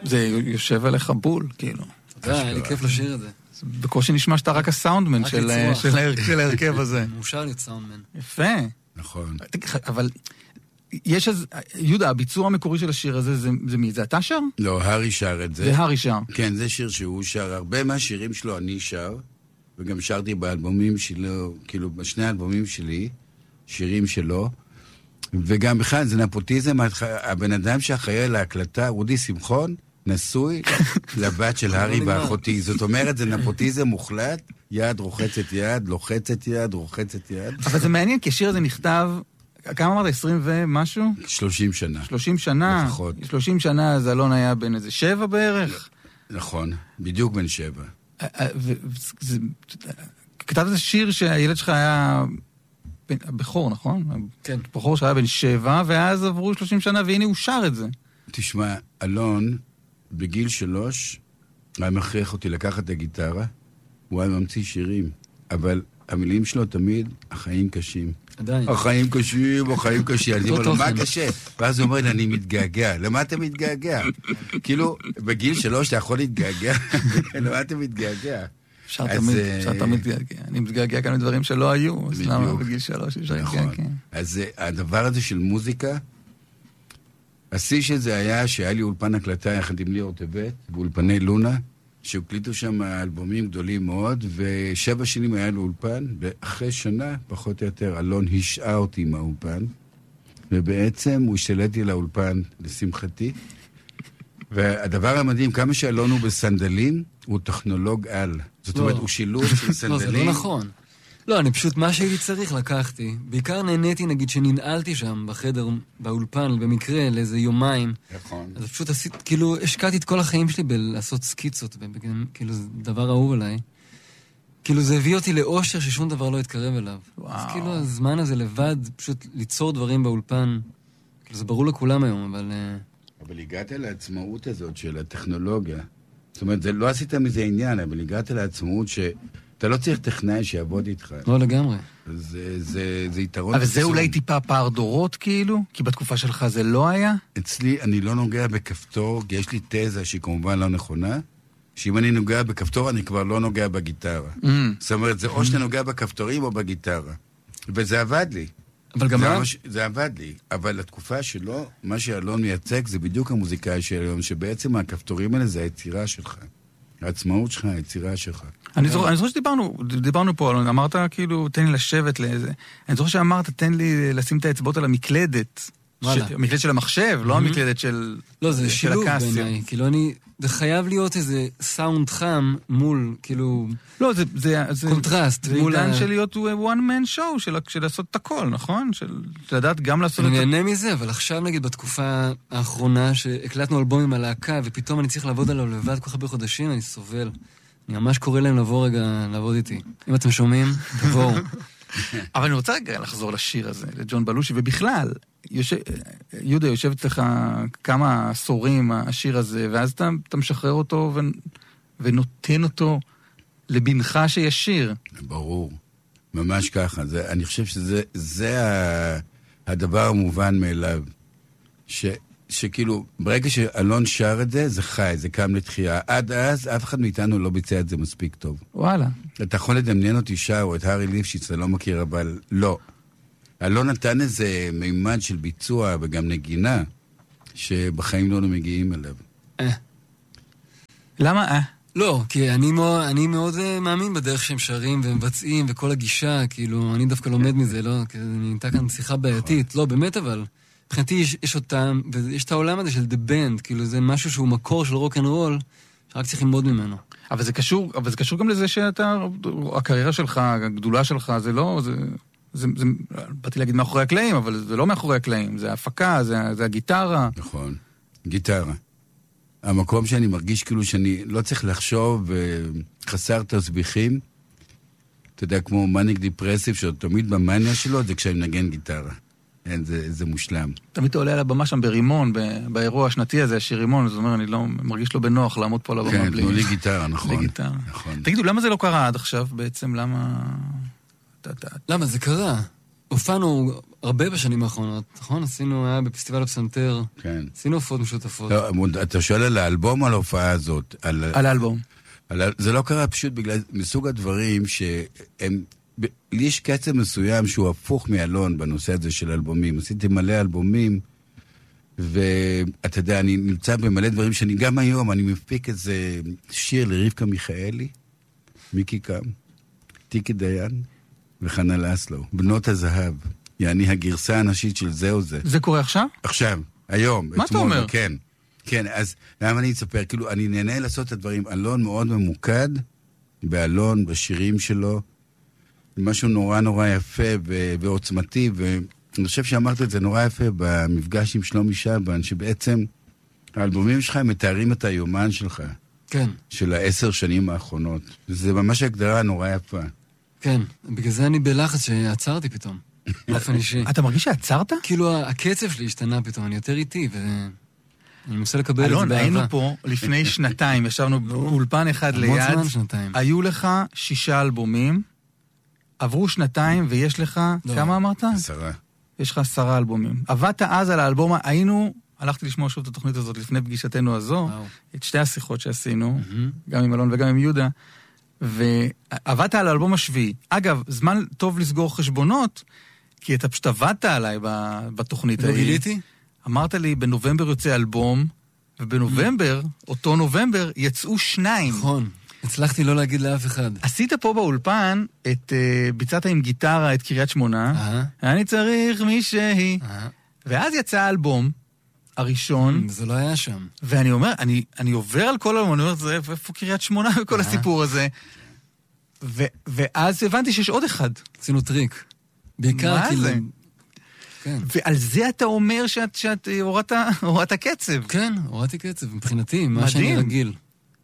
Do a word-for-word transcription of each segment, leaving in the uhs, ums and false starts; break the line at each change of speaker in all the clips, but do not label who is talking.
זה יושב עליך בול, כאילו.
אתה יודע, היה לי כיף לשיר את זה.
בקושי נשמע שאתה רק הסאונדמן של ההרכב הזה.
מאושר להיות סאונדמן.
יפה.
נכון.
אבל יש אז, יהודה, הביצוע המקורי של השיר הזה, זה מי? זה אתה שר?
לא, הרי שר את זה.
זה הרי שר.
כן, זה שיר שהוא שר. הרבה מהשירים שלו אני שר, וגם שרתי באלבומים שלו, כאילו בשני האלבומים שלי, שירים שלו, וגם בכלל זה נפוטיזם, הבן אדם שאחראי להקלטה, רודי שמחון, נשוי לבת של הרי ואחותי. זאת אומרת, זה נפוטיזם מוחלט, יד רוחצת יד, לוחצת יד, רוחצת יד.
אבל זה מעניין, כי השיר הזה נכתב, כמה אמרת? עשרים ומשהו?
שלושים שנה.
שלושים שנה?
לפחות.
שלושים שנה, אז אלון היה בן איזה שבע בערך?
נכון, בדיוק בן שבע.
כתבת את השיר שהילד שלך היה בכור, נכון?
כן.
בכור שהיה בן שבע, ואז עברו שלושים שנה, והנה הוא שר את זה.
תשמע, אלון, בגיל שלוש, היה מכריח אותי לקחת את הגיטרה, הוא היה ממציא שירים, אבל המילים שלו תמיד, החיים קשים.
עדיין.
החיים קשים, החיים קשים. אני אומר לו, מה קשה? ואז הוא אומר לי, אני מתגעגע. למה אתה מתגעגע? כאילו, בגיל שלוש אתה יכול להתגעגע. למה אתה מתגעגע?
אפשר תמיד להתגעגע. אני מתגעגע כאן לדברים שלא היו, אז למה בגיל שלוש אפשר להתגעגע?
אז הדבר הזה של מוזיקה, השיא של זה היה שהיה לי אולפן הקלטה יחד עם ליאור טבת, באולפני לונה, שהוקליטו שם אלבומים גדולים מאוד, ושבע שנים היה לו אולפן, ואחרי שנה, פחות או יותר, אלון השעה אותי מהאולפן, ובעצם הוא השתלטתי לאולפן, לשמחתי, והדבר המדהים, כמה שאלון הוא בסנדלים, הוא טכנולוג על. זאת אומרת, הוא שילוב של סנדלים.
לא, זה לא נכון. לא, אני פשוט, מה שהייתי צריך לקחתי. בעיקר נהניתי, נגיד, שננעלתי שם בחדר, באולפן, במקרה, לאיזה יומיים.
נכון.
אז פשוט עשית, כאילו, השקעתי את כל החיים שלי בלעשות סקיצות, כאילו, זה דבר אהוב עליי. כאילו, זה הביא אותי לאושר ששום דבר לא יתקרב אליו. וואו. אז כאילו, הזמן הזה לבד, פשוט ליצור דברים באולפן, כאילו, זה ברור לכולם היום, אבל...
אבל הגעת לעצמאות הזאת של הטכנולוגיה. זאת אומרת, זה, לא עשית מזה עניין, אבל הגעת לעצמאות ש... אתה לא צריך טכנאי שיעבוד איתך.
לא לגמרי.
זה, זה, זה יתרון.
אבל זה אולי טיפה פער דורות כאילו? כי בתקופה שלך זה לא היה?
אצלי אני לא נוגע בכפתור, כי יש לי תזה שהיא כמובן לא נכונה, שאם אני נוגע בכפתור אני כבר לא נוגע בגיטרה. Mm. זאת אומרת, זה או שאתה נוגע בכפתורים או בגיטרה. וזה עבד לי.
אבל גם מה?
זה עבד לי. אבל לתקופה שלו, מה שאלון מייצג זה בדיוק המוזיקאי של אלון, שבעצם הכפתורים האלה זה היצירה שלך. העצמאות שלך, היצירה שלך.
אני זוכר שדיברנו, דיברנו פה, אמרת כאילו, תן לי לשבת לאיזה... אני זוכר שאמרת, תן לי לשים את האצבעות על המקלדת. המקלדת של המחשב, לא המקלדת של...
לא, זה שילוב בעיניי. כאילו, אני... זה חייב להיות איזה סאונד חם מול, כאילו...
לא, זה...
קונטרסט.
זה עידן של להיות one man show, של לעשות את הכל, נכון? של לדעת גם לעשות את...
אני נהנה מזה, אבל עכשיו נגיד בתקופה האחרונה שהקלטנו אלבום עם הלהקה, ופתאום אני צריך לעבוד עליו לבד כל כך הרבה חודשים, אני סובל. אני ממש קורא להם לבוא רגע לעבוד איתי. אם אתם שומעים, תבואו.
אבל אני רוצה רגע לחזור לשיר הזה, לג'ון בלושי, ובכלל, יהודה יושב אצלך כמה עשורים השיר הזה, ואז אתה, אתה משחרר אותו ו, ונותן אותו לבנך שישיר.
ברור, ממש ככה. זה, אני חושב שזה זה הדבר המובן מאליו, ש... שכאילו, ברגע שאלון שר את זה, זה חי, זה קם לתחייה. עד אז, אף אחד מאיתנו לא ביצע את זה מספיק טוב.
וואלה.
אתה יכול לדמיין אותי שר, או את הארי ליפשיץ, אתה לא מכיר, אבל לא. אלון נתן איזה מימד של ביצוע, וגם נגינה, שבחיים לא מגיעים אליו.
אה.
למה אה?
לא, כי אני מאוד, אני מאוד uh, מאמין בדרך שהם שרים ומבצעים, וכל הגישה, כאילו, אני דווקא לומד מזה, לא? כי אני נתן כאן שיחה בעייתית. לא, באמת אבל... מבחינתי יש, יש אותם, ויש את העולם הזה של The Band, כאילו זה משהו שהוא מקור של רוק אנד רול, שרק צריך ללמוד ממנו.
אבל זה קשור, אבל זה קשור גם לזה שאתה, הקריירה שלך, הגדולה שלך, זה לא, זה, זה, זה, באתי להגיד מאחורי הקלעים, אבל זה לא מאחורי הקלעים, זה ההפקה, זה, זה הגיטרה.
נכון, גיטרה. המקום שאני מרגיש כאילו שאני לא צריך לחשוב וחסר תסביכים, אתה יודע, כמו מניק דיפרסיב, שתמיד במניה שלו, זה כשאני מנגן גיטרה. אין, זה, זה מושלם.
תמיד אתה עולה על הבמה שם ברימון, באירוע השנתי הזה, השיר רימון, זאת אומרת, אני לא מרגיש לו בנוח לעמוד פה על הבמה
כן,
בלי...
כן, תנו לי גיטרה, נכון.
בלי גיטרה.
נכון.
תגידו, למה זה לא קרה עד עכשיו בעצם? למה...
למה? זה קרה. הופענו הרבה בשנים האחרונות, נכון? עשינו, היה בפסטיבל הפסנתר.
כן.
עשינו הופעות משותפות.
לא, אתה שואל על האלבום או על ההופעה הזאת?
על, על האלבום.
על, זה לא קרה פשוט בגלל מסוג הדברים שהם... ב, לי יש קצב מסוים שהוא הפוך מאלון בנושא הזה של אלבומים. עשיתי מלא אלבומים, ואתה יודע, אני נמצא במלא דברים שאני גם היום, אני מפיק איזה שיר לרבקה מיכאלי, מיקי קם, טיקי דיין וחנה לסלו, בנות הזהב. יעני הגרסה הנשית של זה או זה.
זה קורה עכשיו?
עכשיו, היום.
מה אתה אומר?
כן, כן, אז למה אני אספר? כאילו, אני נהנה לעשות את הדברים. אלון מאוד ממוקד, באלון, בשירים שלו, משהו נורא נורא יפה ו- ועוצמתי, ואני חושב שאמרת את זה נורא יפה במפגש עם שלומי שבן, שבעצם האלבומים שלך מתארים את היומן שלך.
כן. של
העשר שנים האחרונות. זה ממש הגדרה נורא יפה.
כן, בגלל זה אני בלחץ שעצרתי פתאום. באופן אישי.
אתה מרגיש שעצרת?
כאילו, הקצב שלי השתנה פתאום, אני יותר איטי, ואני מנסה לקבל את זה באהבה.
אלון, היינו פה לפני שנתיים, ישבנו באולפן אחד ליד.
המון זמן שנתיים.
היו לך שישה אלבומים, עברו שנתיים, ויש לך, כמה אמרת?
עשרה.
יש לך עשרה אלבומים. עבדת אז על האלבום, היינו, הלכתי לשמוע שוב את התוכנית הזאת לפני פגישתנו הזו, את שתי השיחות שעשינו, גם עם אלון וגם עם יהודה, ועבדת על האלבום השביעי. אגב, זמן טוב לסגור חשבונות, כי אתה פשוט עבדת עליי בתוכנית ההיא.
לא גיליתי?
אמרת לי, בנובמבר יוצא אלבום, ובנובמבר, אותו נובמבר, יצאו שניים.
נכון. הצלחתי לא להגיד לאף אחד.
עשית פה באולפן את, ביצעת עם גיטרה את קריית שמונה, אני צריך מי שהיא. ואז יצא האלבום הראשון.
זה לא היה שם.
ואני אומר, אני, אני עובר על כל האלבום, אני אומר, איפה קריית שמונה וכל הסיפור הזה? ו, ואז הבנתי שיש עוד אחד.
עשינו טריק. בעיקר כאילו...
כן. ועל זה אתה אומר שאת, שאת הורדת, הורדת קצב.
כן, הורדתי קצב, מבחינתי, מה שאני רגיל.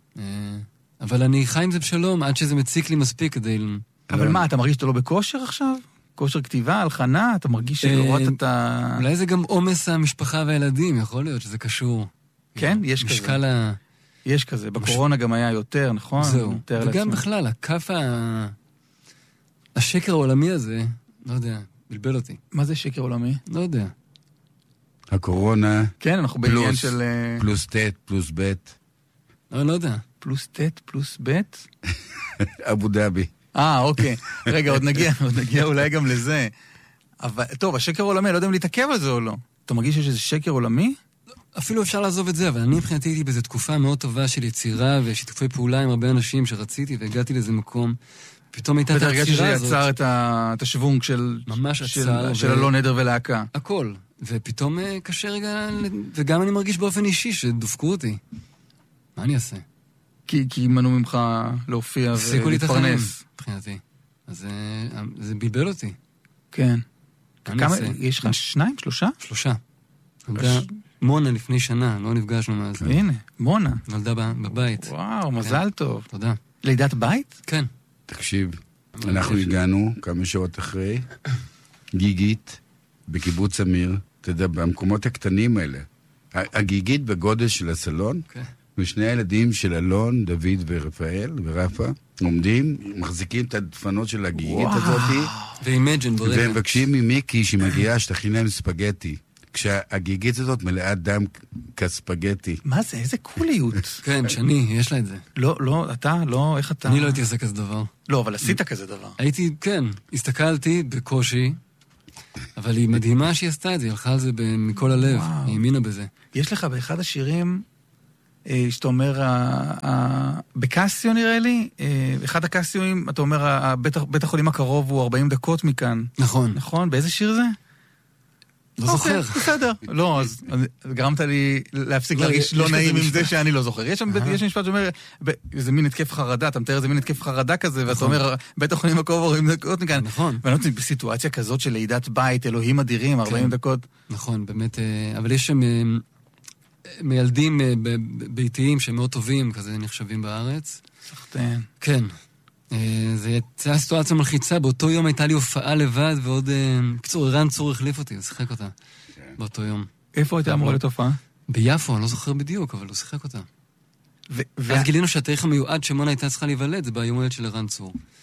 אבל אני חי עם זה בשלום, עד שזה מציק לי מספיק כדי...
אבל מה, אתה מרגיש שאתה לא בכושר עכשיו? כושר כתיבה, הלחנה? אתה מרגיש שהורדת את ה...
אולי זה גם עומס המשפחה והילדים, יכול להיות שזה קשור.
כן, יש כזה.
משקל ה...
יש כזה, בקורונה גם היה יותר, נכון?
זהו. וגם בכלל, הכף ה... השקר העולמי הזה, לא יודע, בלבל אותי.
מה זה שקר עולמי?
לא יודע.
הקורונה...
כן, אנחנו בעניין של...
פלוס ט', פלוס ב'.
לא, לא יודע.
פלוס ט', פלוס ב'?
אבו דאבי.
אה, אוקיי. רגע, עוד נגיע, עוד נגיע אולי גם לזה. אבל, טוב, השקר עולמי, לא יודע אם להתעכב על זה או לא. אתה מרגיש שיש איזה שקר עולמי?
אפילו אפשר לעזוב את זה, אבל אני מבחינתי הייתי באיזו תקופה מאוד טובה של יצירה ושיתופי פעולה עם הרבה אנשים שרציתי והגעתי לאיזה מקום. פתאום הייתה את העצירה הזאת.
ותרגשתי שיצר את השוונג של...
ממש עצר.
של אלון עדר ולהקה.
הכל. ופתאום קשה רגע, וגם אני מרגיש באופן אישי שדופקו אותי. מה אני אעשה?
כי, כי מנעו ממך להופיע ולהתפרנס.
מבחינתי. אז זה בלבל אותי.
כן. כמה, יש לך שניים, שלושה?
שלושה. מונה לפני שנה, לא נפגשנו מאז.
הנה, מונה.
נולדה בבית.
וואו, מזל טוב.
תודה.
לידת בית?
כן.
תקשיב, אנחנו הגענו כמה שעות אחרי, גיגית, בקיבוץ אמיר, אתה יודע, במקומות הקטנים האלה. הגיגית בגודל של הסלון, ושני הילדים של אלון, דוד ורפאל, ורפה, עומדים, מחזיקים את הדפנות של הגיגית הזאת,
ואימג'ן ברגע.
והם מבקשים ממיקי שמגיעה שתכין להם ספגטי. כשהגיגית הזאת מלאת דם כספגטי.
מה זה? איזה קוליות.
כן, שני, יש לה את זה.
לא, לא, אתה, לא, איך אתה...
אני לא הייתי עושה כזה דבר.
לא, אבל עשית כזה דבר.
הייתי, כן, הסתכלתי בקושי, אבל היא מדהימה שהיא עשתה את זה, היא הלכה על זה מכל הלב, היא האמינה בזה.
יש לך באחד השירים, שאתה אומר, בקסיו נראה לי, אחד הקסיואים, אתה אומר, בית החולים הקרוב הוא ארבעים דקות מכאן.
נכון.
נכון? באיזה שיר זה?
לא זוכר.
בסדר. לא, אז גרמת לי להפסיק להרגיש לא נעים עם זה שאני לא זוכר. יש משפט שאומר, זה מין התקף חרדה, אתה מתאר איזה מין התקף חרדה כזה, ואתה אומר, בית החולים הקרוב ארבעים דקות מכאן.
נכון.
ואני רוצה בסיטואציה כזאת של לידת בית, אלוהים אדירים, ארבעים דקות.
נכון, באמת, אבל יש שם מילדים ביתיים שהם מאוד טובים, כזה נחשבים בארץ.
סחטן.
כן. זה הייתה סיטואציה מלחיצה, באותו יום הייתה לי הופעה לבד, ועוד... בקיצור, ערן צור החליף אותי, הוא שיחק אותה באותו יום.
איפה הייתה אמורה להיות הופעה?
ביפו, אני לא זוכר בדיוק, אבל הוא שיחק אותה. ואז גילינו שהתאריך המיועד שמונה הייתה צריכה להיוולד, זה ביום הולדת של ערן צור.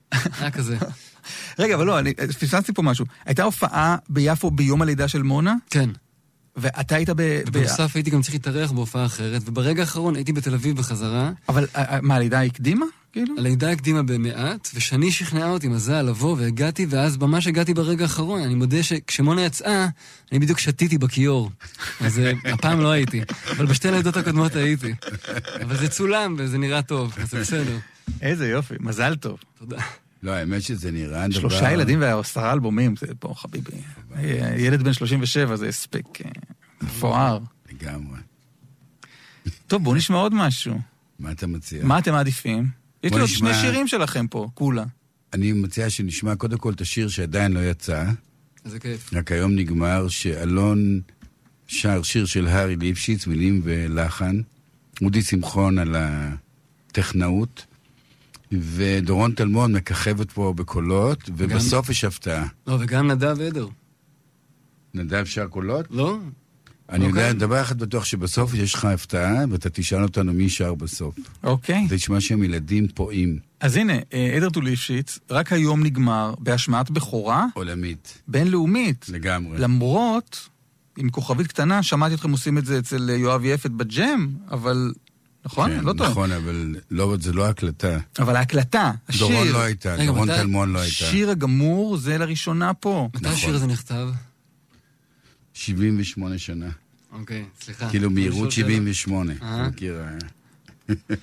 היה כזה.
רגע, אבל לא, אני פספסתי פה משהו. הייתה הופעה ביפו ביום הלידה של מונה?
כן.
ואתה היית ב...
ובנוסף הייתי גם צריך להתארח בהופעה אחרת, וברגע האחרון הייתי בתל אביב בחזרה.
אבל מה, הלידה הקדימה? כאילו?
הלידה הקדימה במעט, ושני שכנעה אותי מזל לבוא, והגעתי, ואז ממש הגעתי ברגע האחרון. אני מודה שכשמונה יצאה, אני בדיוק שתיתי בכיור. אז הפעם לא הייתי, אבל בשתי לידות הקודמות הייתי. אבל זה צולם, וזה נראה טוב, אז זה בסדר.
איזה יופי, מזל טוב.
תודה.
לא, האמת שזה נראה דבר...
שלושה ילדים ועשרה אלבומים, זה פה חביבי. ילד בן שלושים ושבע, זה הספק מפואר.
לגמרי.
טוב, בואו נשמע עוד משהו.
מה אתה מציע?
מה אתם מעדיפים? יש לי עוד
נשמע...
שני שירים שלכם פה, כולה.
אני מציע שנשמע קודם כל את השיר שעדיין לא יצא.
איזה כיף.
רק היום נגמר שאלון שר שיר של הארי ליפשיץ, מילים ולחן. אודי שמחון על הטכנאות. ודורון תלמון מככבת פה בקולות, ובסוף יש הפתעה.
לא, וגם נדב עדר.
נדב שר קולות?
לא.
אני יודע, דבר אחד בטוח שבסוף יש לך הפתעה, ואתה תשאל אותנו מי שר בסוף.
אוקיי.
זה ישמע שהם ילדים פועים.
אז הנה, עדר ליפשיץ, רק היום נגמר בהשמעת בכורה.
עולמית.
בינלאומית.
לגמרי.
למרות, עם כוכבית קטנה, שמעתי אתכם עושים את זה אצל יואב יפת בג'ם, אבל... נכון?
כן,
לא טוב.
נכון, אבל לא, זה לא הקלטה.
אבל ההקלטה, השיר...
דורון לא הייתה,
רגע,
דורון
מתי-
תלמון לא הייתה.
שיר הגמור זה לראשונה פה.
מתי
נכון.
השיר הזה נכתב?
שבעים ושמונה שנה.
אוקיי, סליחה.
כאילו מהירות
לשאול
שבעים ושמונה.
אה.
מכיר, אה?